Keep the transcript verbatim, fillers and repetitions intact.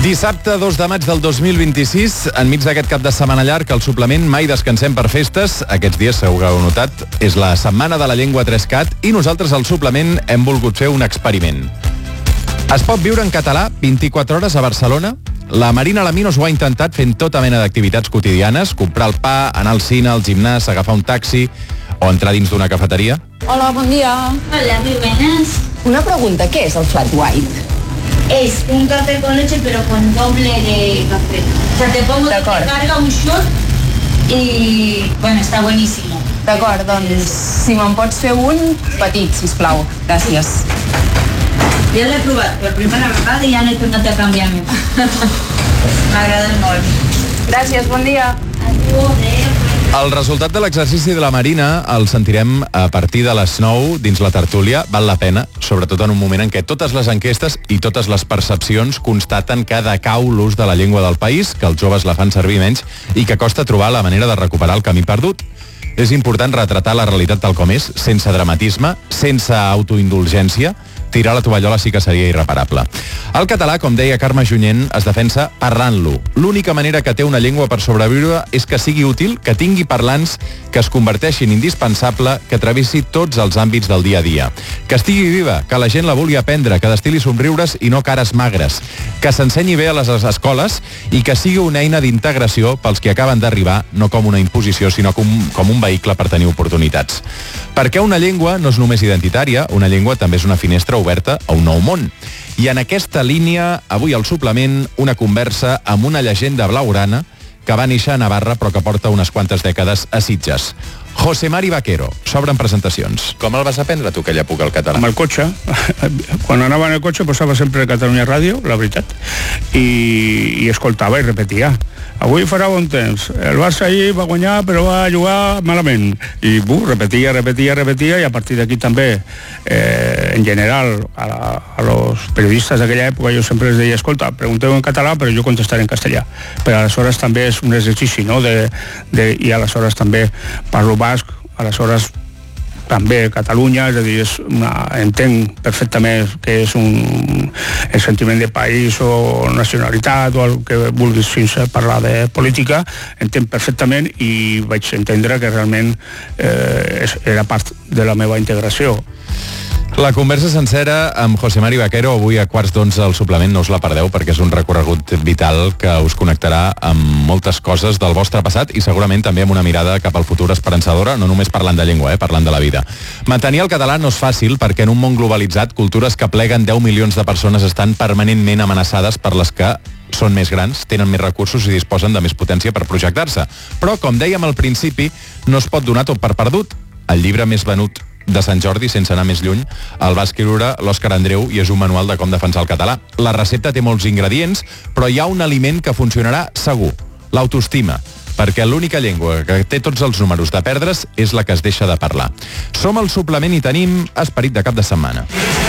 Dissabte dos de maig del dos mil vint-i-sis, enmig d'aquest cap de setmana llarg, el suplement Mai descansem per festes, aquests dies segur que heu notat, és la setmana de la llengua tres cat i nosaltres al suplement hem volgut fer un experiment. Es pot viure en català vint-i-quatre hores a Barcelona? La Marina Laminos ho ha intentat fent tota mena d'activitats quotidianes, comprar el pa, anar al cine, al gimnàs, agafar un taxi o entrar dins d'una cafeteria. Hola, bon dia. Hola, muy buenas. Una pregunta, què és el flat white? Es un café con leche, pero con doble de café. O sea, te pongo de carga un shot y, bueno, está buenísimo. D'acord, doncs, si me'n pots fer un petit, sisplau. Gràcies. Ja l'he provat per primera vegada i ja no he tornat a canviar més. M'agrada molt. Gràcies, bon dia. El resultat de l'exercici de la Marina el sentirem a partir de les nou dins la tertúlia. Val la pena, sobretot en un moment en què totes les enquestes i totes les percepcions constaten que decau l'ús de la llengua del país, que els joves la fan servir menys i que costa trobar la manera de recuperar el camí perdut. És important retratar la realitat tal com és, sense dramatisme, sense autoindulgència. Tirar la tovallola sí que seria irreparable. El català, com deia Carme Junyent, es defensa parlant-lo. L'única manera que té una llengua per sobreviure és que sigui útil, que tingui parlants que es converteixin indispensable, que travessi tots els àmbits del dia a dia. Que estigui viva, que la gent la vulgui aprendre, que destili somriures i no cares magres. Que s'ensenyi bé a les escoles i que sigui una eina d'integració pels que acaben d'arribar, no com una imposició, sinó com, com un vehicle per tenir oportunitats. Perquè una llengua no és només identitària, una llengua també és una finestra oberta a un nou món. I en aquesta línia, avui al suplement, una conversa amb una llegenda blaugrana que va néixer a Navarra però que porta unes quantes dècades a Sitges. José Mari Vaquero. S'obren presentacions. Com el vas aprendre tu, aquella època, el català? Amb el cotxe. Quan anava en el cotxe posava sempre Catalunya Ràdio, la veritat, i, i escoltava i repetia. Avui farà bon temps. El Barça ahir va guanyar però va jugar malament. I bu, repetia, repetia, repetia i a partir d'aquí també, eh, en general, a, la, a los periodistes d'aquella època jo sempre els deia, escolta, pregunteu en català però jo contestaré en castellà. Però aleshores també és un exercici, no? De, de, i aleshores també parlo basc, aleshores també Catalunya, és a dir, és una, entenc perfectament que és un el sentiment de país o nacionalitat o el que vulguis fins a parlar de política, entenc perfectament i vaig entendre que realment eh, era part de la meva integració. La conversa sencera amb José Mari Vaquero avui a quarts d'onze al suplement, no us la perdeu perquè és un recorregut vital que us connectarà amb moltes coses del vostre passat i segurament també amb una mirada cap al futur esperançadora, no només parlant de llengua, eh, parlant de la vida. Mantenir el català no és fàcil perquè en un món globalitzat cultures que pleguen deu milions de persones estan permanentment amenaçades per les que són més grans, tenen més recursos i disposen de més potència per projectar-se. Però, com dèiem al principi, no es pot donar tot per perdut. El llibre més venut de Sant Jordi, sense anar més lluny, el va escriure l'Òscar Andreu i és un manual de com defensar el català. La recepta té molts ingredients, però hi ha un aliment que funcionarà segur, l'autoestima, perquè l'única llengua que té tots els números de perdre's és la que es deixa de parlar. Som al suplement i tenim esperit de cap de setmana.